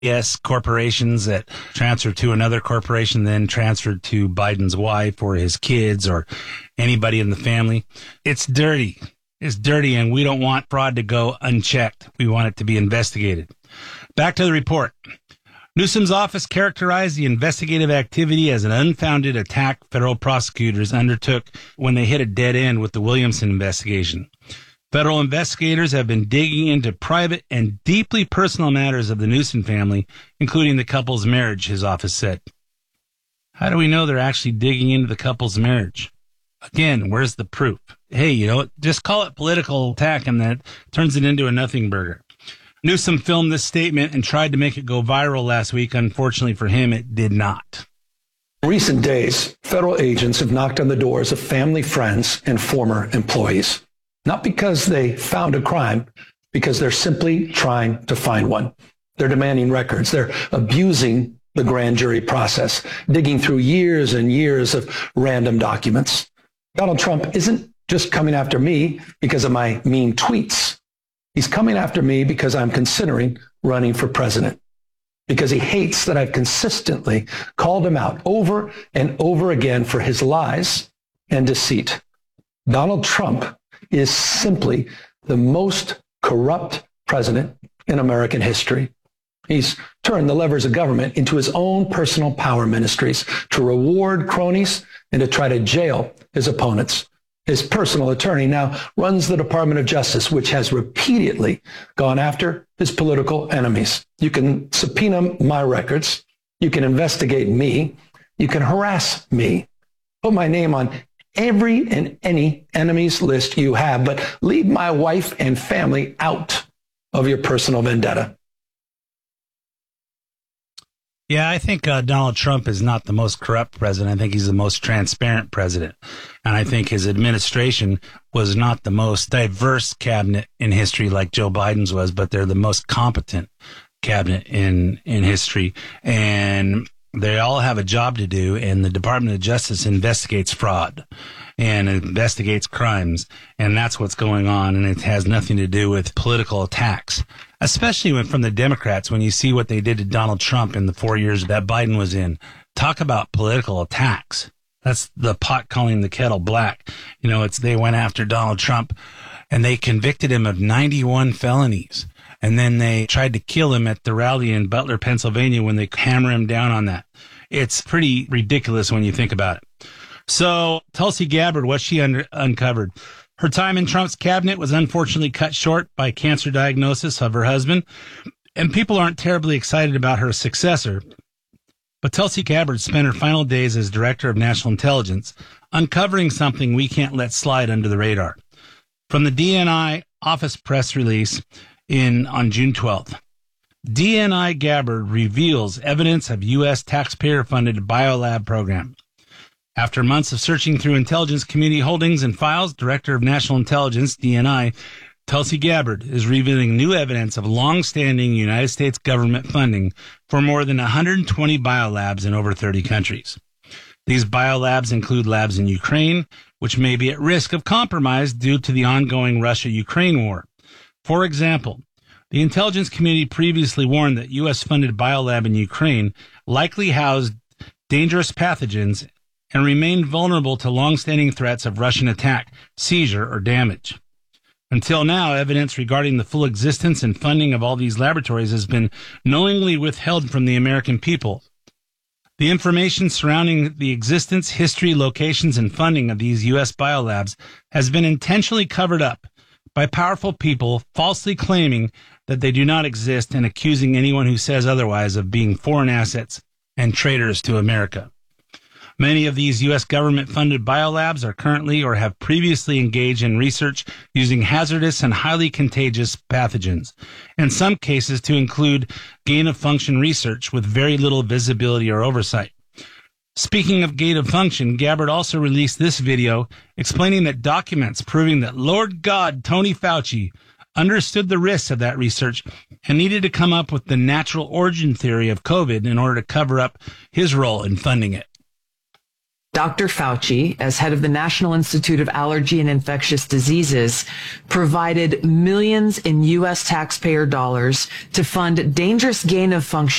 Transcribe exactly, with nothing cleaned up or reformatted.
Yes, corporations that transfer to another corporation, then transferred to Biden's wife or his kids or anybody in the family. It's dirty. It's dirty, and we don't want fraud to go unchecked. We want it to be investigated. Back to the report. Newsom's office characterized the investigative activity as an unfounded attack federal prosecutors undertook when they hit a dead end with the Williamson investigation. Federal investigators have been digging into private and deeply personal matters of the Newsom family, including the couple's marriage, his office said. How do we know they're actually digging into the couple's marriage? Again, where's the proof? Hey, you know, just call it political attack and that turns it into a nothing burger. Newsom filmed this statement and tried to make it go viral last week. Unfortunately for him, it did not. In recent days, federal agents have knocked on the doors of family, friends, and former employees. Not because they found a crime, because they're simply trying to find one. They're demanding records. They're abusing the grand jury process, digging through years and years of random documents. Donald Trump isn't just coming after me because of my mean tweets. He's coming after me because I'm considering running for president, because he hates that I've consistently called him out over and over again for his lies and deceit. Donald Trump is simply the most corrupt president in American history. He's turned the levers of government into his own personal power ministries to reward cronies and to try to jail his opponents. His personal attorney now runs the Department of Justice, which has repeatedly gone after his political enemies. You can subpoena my records. You can investigate me. You can harass me. Put my name on every and any enemies list you have, but leave my wife and family out of your personal vendetta. Yeah, I think uh, Donald Trump is not the most corrupt president. I think he's the most transparent president. And I think his administration was not the most diverse cabinet in history like Joe Biden's was, but they're the most competent cabinet in, in history. And they all have a job to do, and the Department of Justice investigates fraud and investigates crimes, and that's what's going on, and it has nothing to do with political attacks, especially when, from the Democrats, when you see what they did to Donald Trump in the four years that Biden was in. Talk about political attacks. That's the pot calling the kettle black. You know, it's they went after Donald Trump, and they convicted him of ninety-one felonies. And then they tried to kill him at the rally in Butler, Pennsylvania when they hammer him down on that. It's pretty ridiculous when you think about it. So Tulsi Gabbard, what she under, uncovered. Her time in Trump's cabinet was unfortunately cut short by cancer diagnosis of her husband. And people aren't terribly excited about her successor. But Tulsi Gabbard spent her final days as Director of National Intelligence uncovering something we can't let slide under the radar. From the D N I office press release, In on June twelfth, D N I Gabbard reveals evidence of U S taxpayer-funded biolab program. After months of searching through intelligence community holdings and files, Director of National Intelligence, D N I, Tulsi Gabbard is revealing new evidence of long-standing United States government funding for more than one hundred twenty biolabs in over thirty countries. These biolabs include labs in Ukraine, which may be at risk of compromise due to the ongoing Russia-Ukraine war. For example, the intelligence community previously warned that U S-funded biolab in Ukraine likely housed dangerous pathogens and remained vulnerable to long-standing threats of Russian attack, seizure, or damage. Until now, evidence regarding the full existence and funding of all these laboratories has been knowingly withheld from the American people. The information surrounding the existence, history, locations, and funding of these U S biolabs has been intentionally covered up by powerful people falsely claiming that they do not exist and accusing anyone who says otherwise of being foreign assets and traitors to America. Many of these U S government-funded biolabs are currently or have previously engaged in research using hazardous and highly contagious pathogens, in some cases to include gain-of-function research with very little visibility or oversight. Speaking of gain-of-function, Gabbard also released this video explaining that documents proving that Lord God Tony Fauci understood the risks of that research and needed to come up with the natural origin theory of COVID in order to cover up his role in funding it. Doctor Fauci, as head of the National Institute of Allergy and Infectious Diseases, provided millions in U S taxpayer dollars to fund dangerous gain of function